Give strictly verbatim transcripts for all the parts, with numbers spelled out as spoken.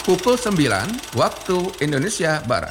pukul sembilan waktu Indonesia Barat.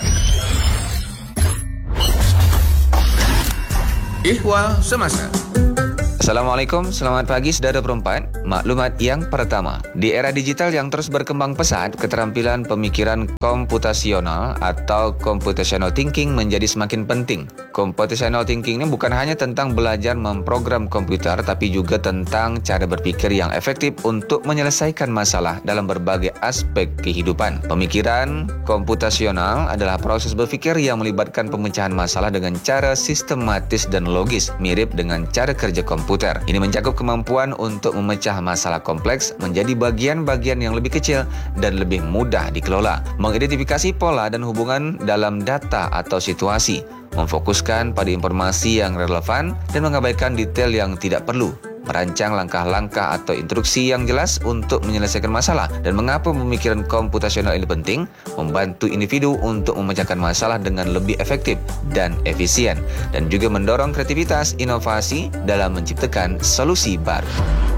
Ihwal Semasa. Assalamualaikum, selamat pagi saudara perempat. Maklumat yang pertama, di era digital yang terus berkembang pesat, keterampilan pemikiran komputasional atau computational thinking menjadi semakin penting. Computational thinking ini bukan hanya tentang belajar memprogram komputer, tapi juga tentang cara berpikir yang efektif untuk menyelesaikan masalah dalam berbagai aspek kehidupan. Pemikiran komputasional adalah proses berpikir yang melibatkan pemecahan masalah dengan cara sistematis dan logis, mirip dengan cara kerja komputer. Ini mencakup kemampuan untuk memecah masalah kompleks menjadi bagian-bagian yang lebih kecil dan lebih mudah dikelola, mengidentifikasi pola dan hubungan dalam data atau situasi, memfokuskan pada informasi yang relevan dan mengabaikan detail yang tidak perlu, merancang langkah-langkah atau instruksi yang jelas untuk menyelesaikan masalah. Dan mengapa pemikiran komputasional ini penting? Membantu individu untuk memecahkan masalah dengan lebih efektif dan efisien, dan juga mendorong kreativitas inovasi dalam menciptakan solusi baru.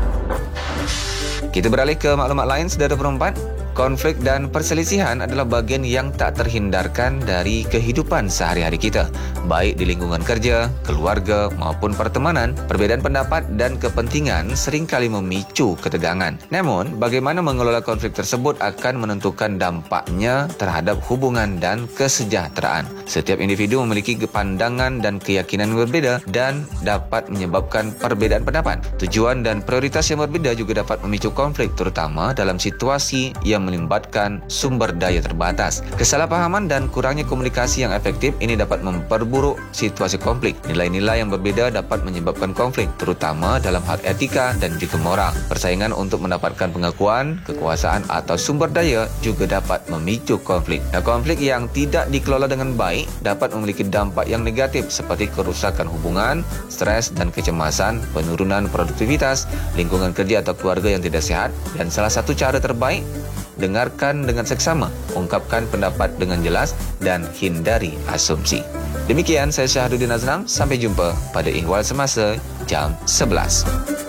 Kita beralih ke maklumat lain, saudara perempat. Konflik dan perselisihan adalah bagian yang tak terhindarkan dari kehidupan sehari-hari kita, baik di lingkungan kerja, keluarga, maupun pertemanan. Perbedaan pendapat dan kepentingan seringkali memicu ketegangan. Namun, bagaimana mengelola konflik tersebut akan menentukan dampaknya terhadap hubungan dan kesejahteraan. Setiap individu memiliki pandangan dan keyakinan yang berbeda dan dapat menyebabkan perbedaan pendapat. Tujuan dan prioritas yang berbeda juga dapat memicu konflik, terutama dalam situasi yang melibatkan sumber daya terbatas. Kesalahpahaman dan kurangnya komunikasi yang efektif ini dapat memperburuk situasi konflik. Nilai-nilai yang berbeda dapat menyebabkan konflik, terutama dalam hal etika dan juga moral. Persaingan untuk mendapatkan pengakuan, kekuasaan atau sumber daya juga dapat memicu konflik. Nah, konflik yang tidak dikelola dengan baik dapat memiliki dampak yang negatif seperti kerusakan hubungan, stres dan kecemasan, penurunan produktivitas, lingkungan kerja atau keluarga yang tidak sehat. Dan salah satu cara terbaik, dengarkan dengan seksama, ungkapkan pendapat dengan jelas, dan hindari asumsi. Demikian, saya Syahrudin Azram. Sampai jumpa pada Ihwal Semasa jam sebelas.